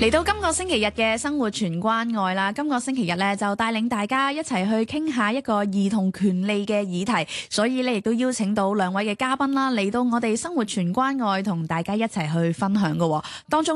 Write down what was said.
嚟到今個星期日嘅生活全關愛啦，今個星期日咧就帶領大家一齊去傾下一個兒童權利嘅議題，所以咧亦都邀請到兩位嘅嘉賓啦，嚟到我哋生活全關愛同大家一齊去分享㗎，當中